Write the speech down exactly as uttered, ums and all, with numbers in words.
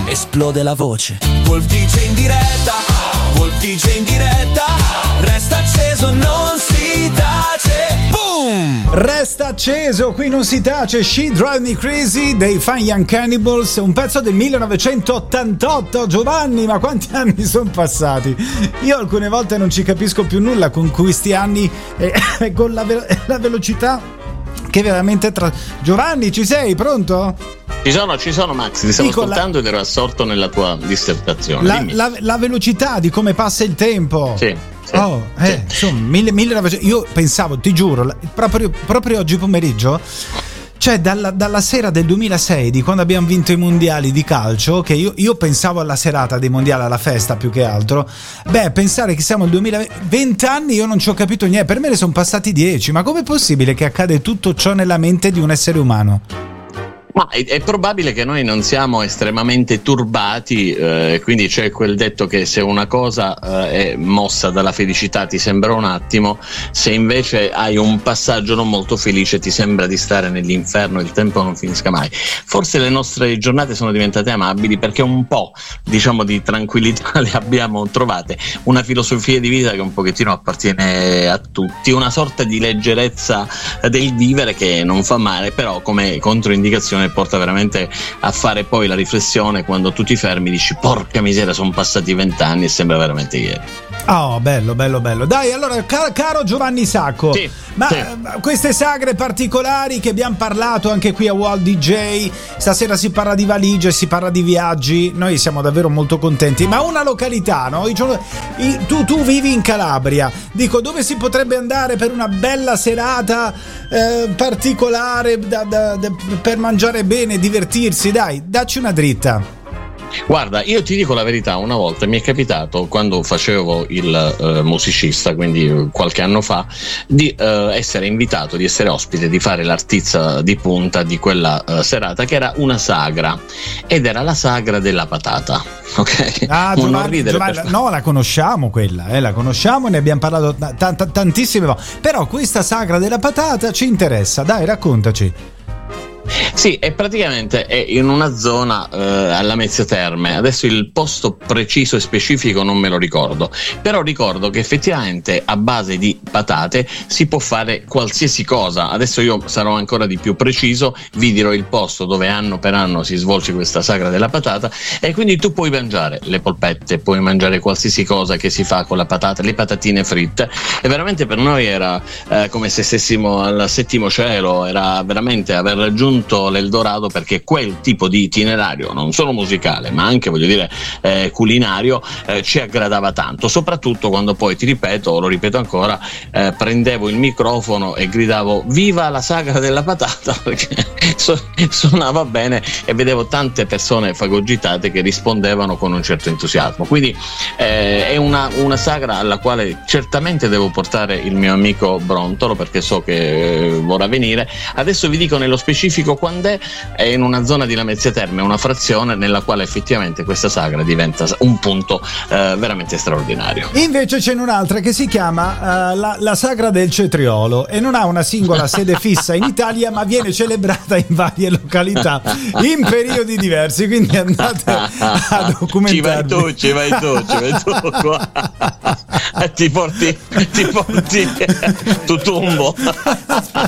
esplode la voce. Wolf D J in diretta, Wolf D J in diretta, resta acceso, non si tace. Boom! Resta acceso, qui non si tace. She Drive Me Crazy dei Fine Young Cannibals, un pezzo del millenovecentottantotto. Giovanni, ma quanti anni sono passati? Io alcune volte non ci capisco più nulla con questi anni e eh, con la, ve- la velocità che veramente tra... Giovanni, ci sei? Pronto? Ci sono, ci sono Max, ti stavo Dico, ascoltando la... ed ero assorto nella tua dissertazione. La, la, la velocità di come passa il tempo. Sì. Sì, oh, eh, sì. Insomma, millenovecento. Io pensavo, ti giuro, proprio, proprio oggi pomeriggio, cioè dalla, dalla sera del duemilasei, di quando abbiamo vinto i mondiali di calcio, che io, io pensavo alla serata dei mondiali, alla festa più che altro. Beh, pensare che siamo nel duemilaventi anni, io non ci ho capito niente. Per me ne sono passati dieci. Ma com'è possibile che accade tutto ciò nella mente di un essere umano? Ma è, è probabile che noi non siamo estremamente turbati, eh, quindi c'è quel detto che se una cosa eh, è mossa dalla felicità ti sembra un attimo, se invece hai un passaggio non molto felice ti sembra di stare nell'inferno, il tempo non finisca mai. Forse le nostre giornate sono diventate amabili perché un po', diciamo, di tranquillità le abbiamo trovate, una filosofia di vita che un pochettino appartiene a tutti, una sorta di leggerezza del vivere che non fa male, però come controindicazione porta veramente a fare poi la riflessione quando tu ti fermi, dici porca miseria, sono passati vent'anni e sembra veramente ieri. Oh, bello, bello, bello. Dai, allora, car- caro Giovanni Sacco, sì, ma sì. Uh, queste sagre particolari che abbiamo parlato anche qui a World D J, stasera si parla di valigie, si parla di viaggi, noi siamo davvero molto contenti, ma una località, no? Tu, tu vivi in Calabria, dico, dove si potrebbe andare per una bella serata eh, particolare da, da, da, per mangiare bene, divertirsi? Dai, dacci una dritta. Guarda, io ti dico la verità, una volta mi è capitato, quando facevo il uh, musicista, quindi qualche anno fa, di uh, essere invitato, di essere ospite, di fare l'artista di punta di quella uh, serata, che era una sagra, ed era la sagra della patata. Ok? Ah, Giovanni, Giovanni, per... no, la conosciamo quella, eh, la conosciamo, ne abbiamo parlato t- t- tantissime volte, però questa sagra della patata ci interessa, dai, raccontaci. Sì, è praticamente è in una zona eh, alla Mezzia Terme. Adesso il posto preciso e specifico non me lo ricordo, però ricordo che effettivamente a base di patate si può fare qualsiasi cosa. Adesso io sarò ancora di più preciso, vi dirò il posto dove anno per anno si svolge questa sagra della patata, e quindi tu puoi mangiare le polpette, puoi mangiare qualsiasi cosa che si fa con la patata, le patatine fritte, e veramente per noi era eh, come se stessimo al settimo cielo, era veramente aver raggiunto l'Eldorado, perché quel tipo di itinerario, non solo musicale ma anche, voglio dire, eh, culinario, eh, ci aggradava tanto, soprattutto quando poi, ti ripeto, lo ripeto ancora, eh, prendevo il microfono e gridavo viva la sagra della patata, perché so- suonava bene e vedevo tante persone fagogitate che rispondevano con un certo entusiasmo. Quindi eh, è una, una sagra alla quale certamente devo portare il mio amico Brontolo, perché so che eh, vorrà venire. Adesso vi dico nello specifico quando è, è in una zona di Lamezia Terme, una frazione nella quale effettivamente questa sagra diventa un punto eh, veramente straordinario. Invece c'è un'altra che si chiama uh, la, la sagra del cetriolo, e non ha una singola sede fissa in Italia, ma viene celebrata in varie località in periodi diversi, quindi andate a documentarvi. Ci vai tu, ci vai tu, ci vai tu qua. ti porti ti porti tu tumbo.